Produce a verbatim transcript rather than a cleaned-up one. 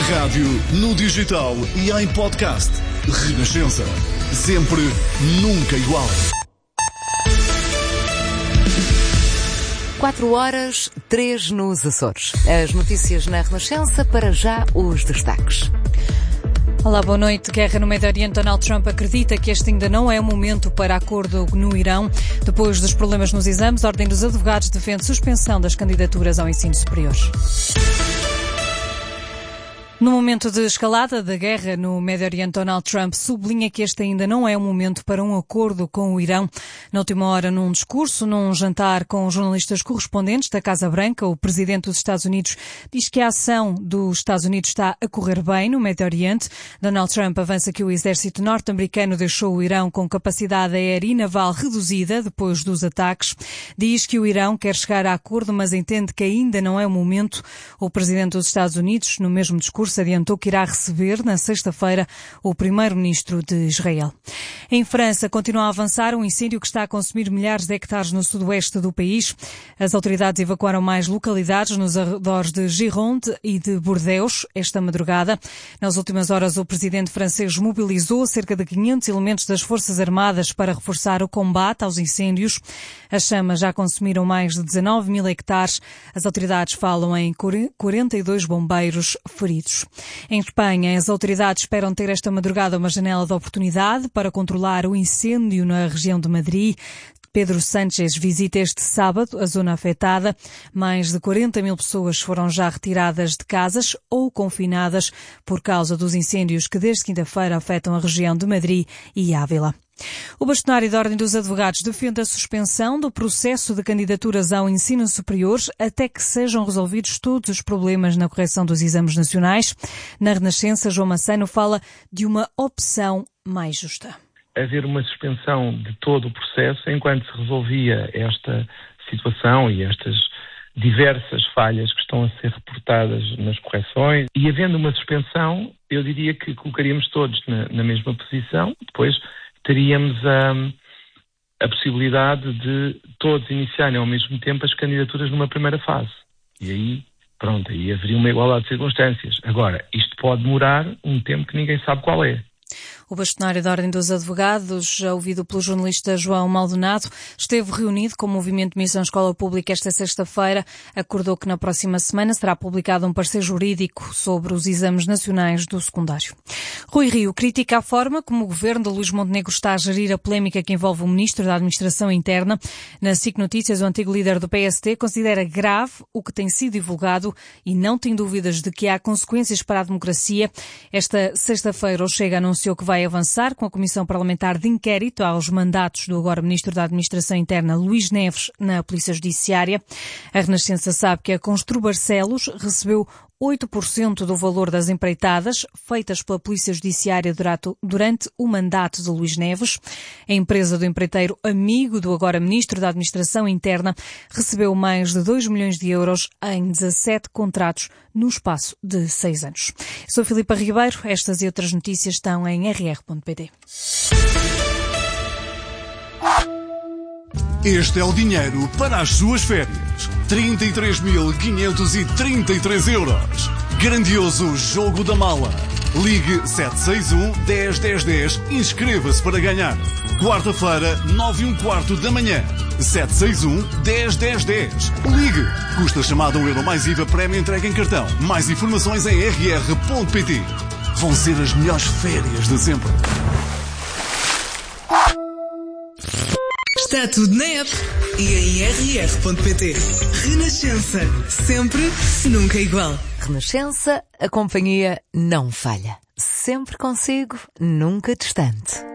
rádio, no digital e em podcast. Renascença. Sempre, nunca igual. quatro horas, três nos Açores. As notícias na Renascença, para já os destaques. Olá, boa noite. Guerra no Médio Oriente. Donald Trump acredita que este ainda não é o momento para acordo no Irão. Depois dos problemas nos exames, a Ordem dos Advogados defende suspensão das candidaturas ao ensino superior. No momento de escalada da guerra no Médio Oriente, Donald Trump sublinha que este ainda não é o momento para um acordo com o Irão. Na última hora, num discurso, num jantar com jornalistas correspondentes da Casa Branca, o presidente dos Estados Unidos diz que a ação dos Estados Unidos está a correr bem no Médio Oriente. Donald Trump avança que o exército norte-americano deixou o Irão com capacidade aérea e naval reduzida depois dos ataques. Diz que o Irão quer chegar a acordo, mas entende que ainda não é o momento. O presidente dos Estados Unidos, no mesmo discurso, adiantou que irá receber na sexta-feira o primeiro-ministro de Israel. Em França, continua a avançar um incêndio que está a consumir milhares de hectares no sudoeste do país. As autoridades evacuaram mais localidades nos arredores de Gironde e de Bordeaux esta madrugada. Nas últimas horas, o presidente francês mobilizou cerca de quinhentos elementos das Forças Armadas para reforçar o combate aos incêndios. As chamas já consumiram mais de dezanove mil hectares. As autoridades falam em quarenta e dois bombeiros feridos. Em Espanha, as autoridades esperam ter esta madrugada uma janela de oportunidade para controlar o incêndio na região de Madrid. Pedro Sánchez visita este sábado a zona afetada. Mais de quarenta mil pessoas foram já retiradas de casas ou confinadas por causa dos incêndios que desde quinta-feira afetam a região de Madrid e Ávila. O bastonário da Ordem dos Advogados defende a suspensão do processo de candidaturas ao ensino superior até que sejam resolvidos todos os problemas na correção dos exames nacionais. Na Renascença, João Massano fala de uma opção mais justa. Haver uma suspensão de todo o processo enquanto se resolvia esta situação e estas diversas falhas que estão a ser reportadas nas correções. E havendo uma suspensão, eu diria que colocaríamos todos na, na mesma posição. Depois teríamos a, a possibilidade de todos iniciarem ao mesmo tempo as candidaturas numa primeira fase. E aí, pronto, aí haveria uma igualdade de circunstâncias. Agora, isto pode demorar um tempo que ninguém sabe qual é. O bastonário da Ordem dos Advogados, ouvido pelo jornalista João Maldonado, esteve reunido com o Movimento Missão Escola Pública esta sexta-feira. Acordou que na próxima semana será publicado um parecer jurídico sobre os exames nacionais do secundário. Rui Rio critica a forma como o governo de Luís Montenegro está a gerir a polémica que envolve o ministro da Administração Interna. Na S I C Notícias, o antigo líder do P S D considera grave o que tem sido divulgado e não tem dúvidas de que há consequências para a democracia. Esta sexta-feira, o Chega anunciou que vai avançar com a Comissão Parlamentar de Inquérito aos mandatos do agora Ministro da Administração Interna, Luís Neves, na Polícia Judiciária. A Renascença sabe que a Constru Barcelos recebeu oito por cento do valor das empreitadas feitas pela Polícia Judiciária durante o mandato de Luís Neves. A empresa do empreiteiro amigo do agora Ministro da Administração Interna recebeu mais de dois milhões de euros em dezassete contratos no espaço de seis anos. Sou Filipa Ribeiro. Estas e outras notícias estão em r r ponto p t. Este é o dinheiro para as suas férias. trinta e três mil quinhentos e trinta e três euros. Grandioso jogo da mala. Ligue sete seis um, dez, dez, dez e inscreva-se para ganhar. Quarta-feira, nove e um quarto da manhã. sete seis um, dez, dez, dez. Ligue. Custa chamada um euro mais I V A, prémio entregue em cartão. Mais informações em r r ponto p t. Vão ser as melhores férias de sempre. Está tudo na app e em r r ponto p t. Renascença. Sempre, nunca igual. Renascença, a companhia não falha. Sempre consigo, nunca distante.